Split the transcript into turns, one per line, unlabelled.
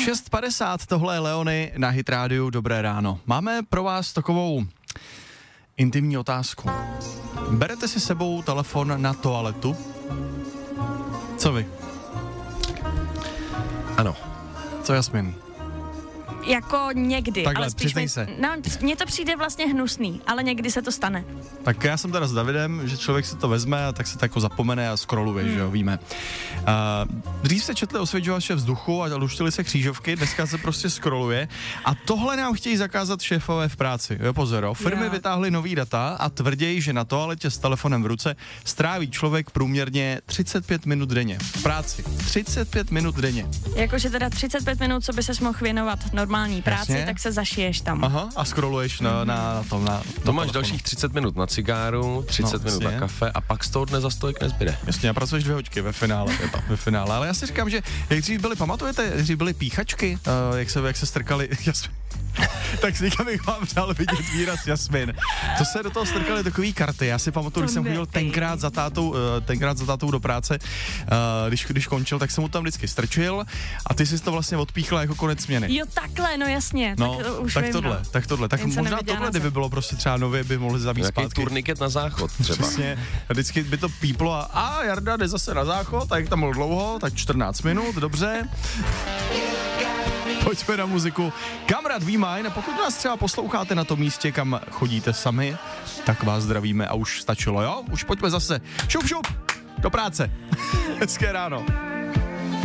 6:50, tohle je Leony na Hit Radio, dobré ráno. Máme pro vás takovou intimní otázku. Berete si sebou telefon na toaletu? Co vy?
Ano.
Co Jasmin?
Jako někdy.
Takhle,
ale spíš
přiznej se.
No, mně to přijde vlastně hnusný, ale někdy se to stane.
Tak já jsem teda s Davidem, že člověk si to vezme a tak se to jako zapomene a scrolluje, že jo, víme. Dřív se četli osvědčovače vzduchu a luštily se křížovky, dneska se prostě scrolluje a tohle nám chtějí zakázat šéfové v práci. Jo, pozor, firmy vytáhly nový data a tvrdějí, že na toaletě s telefonem v ruce stráví člověk průměrně 35 minut denně. V práci. 35 minut denně.
Jakože teda 35 minut, co by ses mohl věnovat normální práci,
Jasně.
tak se zašiješ tam.
Aha, a scrolluješ na tom.
To máš dalších 30 minut na cigáru, 30 minut na kafe a pak z toho dne za stolik nezbyde.
Jasně, a pracuješ 2 hodiny ve finále. Ale já si říkám, že jak dřív byly, pamatujete, jak dřív byly píchačky, jak se strkali, tak si říkám, bych vám přál vidět výraz Jasmin. To se do toho strkaly takový karty, já si pamatuju, když jsem chodil tenkrát za tátou do práce, když končil, tak jsem mu tam vždycky strčil a ty jsi to vlastně odpíchla jako konec směny.
Jo, takhle, no jasně.
No, tak tohle. Tak možná tohle, kdyby bylo prostě třeba nově, by mohli zavít zpátky.
Jaký turniket na záchod třeba.
Přesně, vždycky by to píplo a Jarda jde zase na záchod, tak tam byl dlouho, tak 14 minut, dobře. Pojďme na muziku. Kamarád Be Mine, pokud nás třeba posloucháte na tom místě, kam chodíte sami, tak vás zdravíme a už stačilo, jo? Už pojďme zase. Šup, do práce. Hezké ráno.